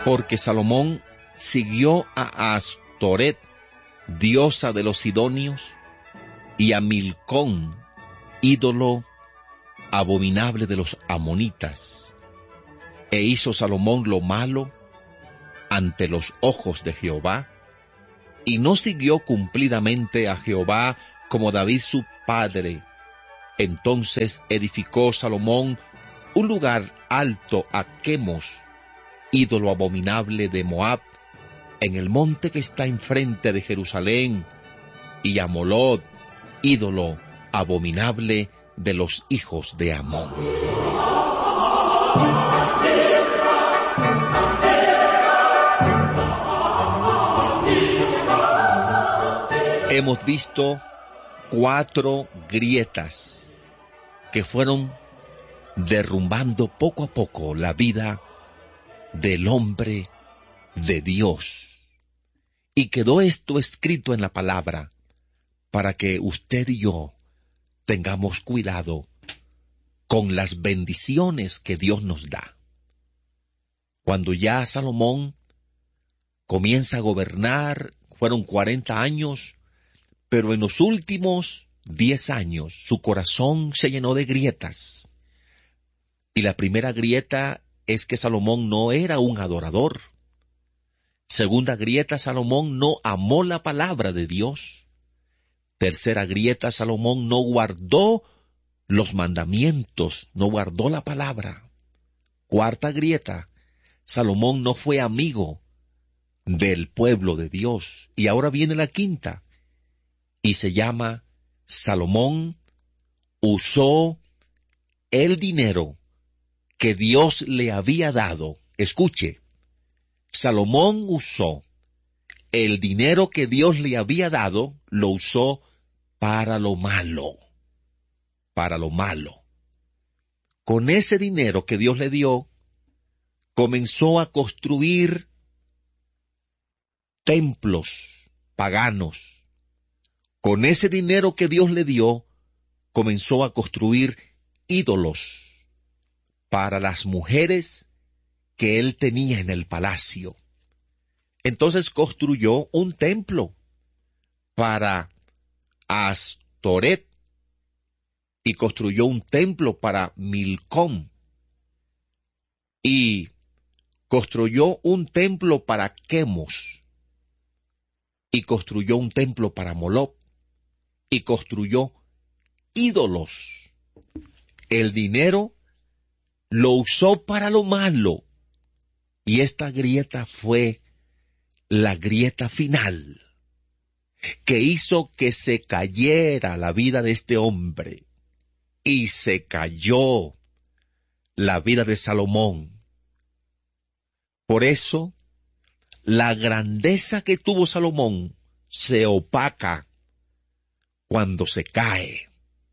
porque Salomón siguió a Astoret, diosa de los sidonios, y a Milcón, ídolo abominable de los amonitas. E hizo Salomón lo malo ante los ojos de Jehová, y no siguió cumplidamente a Jehová como David su padre. Entonces edificó Salomón un lugar alto a Quemos, ídolo abominable de Moab, en el monte que está enfrente de Jerusalén, y a Molod, ídolo abominable de los hijos de Amón. Hemos visto 4 grietas que fueron derrumbando poco a poco la vida del hombre de Dios. Y quedó esto escrito en la palabra para que usted y yo tengamos cuidado con las bendiciones que Dios nos da. Cuando ya Salomón comienza a gobernar, fueron 40 años, pero en los últimos 10 años su corazón se llenó de grietas. Y la primera grieta es que Salomón no era un adorador. Segunda grieta, Salomón no amó la palabra de Dios. Tercera grieta, Salomón no guardó los mandamientos, no guardó la palabra. Cuarta grieta, Salomón no fue amigo del pueblo de Dios. Y ahora viene la quinta, y se llama: Salomón usó el dinero que Dios le había dado. Escuche, Salomón usó el dinero que Dios le había dado, lo usó para lo malo, para lo malo. Con ese dinero que Dios le dio, comenzó a construir templos paganos. Con ese dinero que Dios le dio, comenzó a construir ídolos para las mujeres que él tenía en el palacio. Entonces construyó un templo para Astoret y construyó un templo para Milcom y construyó un templo para Quemos y construyó un templo para Moloc y construyó ídolos. El dinero lo usó para lo malo, y esta grieta fue la grieta final que hizo que se cayera la vida de este hombre, y se cayó la vida de Salomón. Por eso, la grandeza que tuvo Salomón se opaca cuando se cae.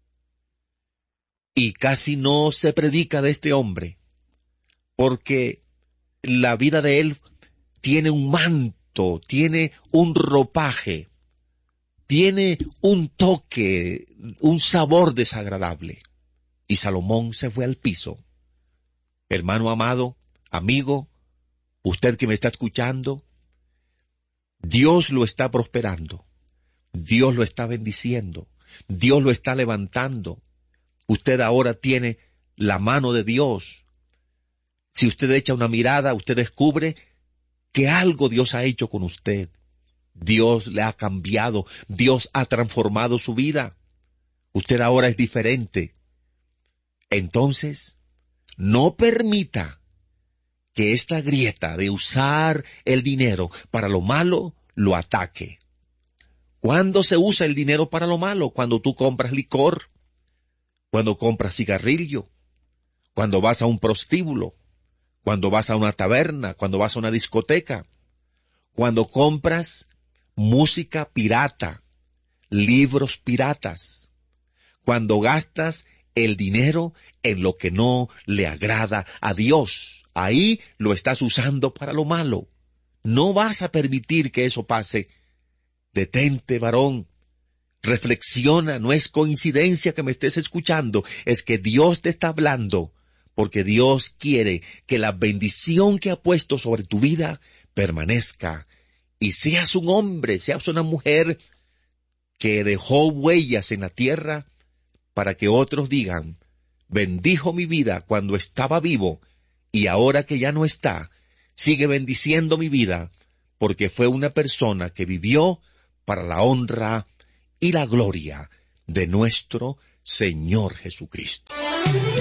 Y casi no se predica de este hombre, porque la vida de él tiene un manto, tiene un ropaje, tiene un toque, un sabor desagradable. Y Salomón se fue al piso. Hermano amado, amigo, usted que me está escuchando, Dios lo está prosperando, Dios lo está bendiciendo, Dios lo está levantando. Usted ahora tiene la mano de Dios. Si usted echa una mirada, usted descubre que algo Dios ha hecho con usted. Dios le ha cambiado, Dios ha transformado su vida. Usted ahora es diferente. Entonces, no permita que esta grieta de usar el dinero para lo malo lo ataque. ¿Cuándo se usa el dinero para lo malo? Cuando tú compras licor, cuando compras cigarrillo, cuando vas a un prostíbulo, cuando vas a una taberna, cuando vas a una discoteca, cuando compras música pirata, libros piratas, cuando gastas el dinero en lo que no le agrada a Dios. Ahí lo estás usando para lo malo. No vas a permitir que eso pase. Detente, varón. Reflexiona, no es coincidencia que me estés escuchando, es que Dios te está hablando, porque Dios quiere que la bendición que ha puesto sobre tu vida permanezca, y seas un hombre, seas una mujer que dejó huellas en la tierra para que otros digan, bendijo mi vida cuando estaba vivo, y ahora que ya no está, sigue bendiciendo mi vida, porque fue una persona que vivió para la honra y la gloria de nuestro Señor Jesucristo.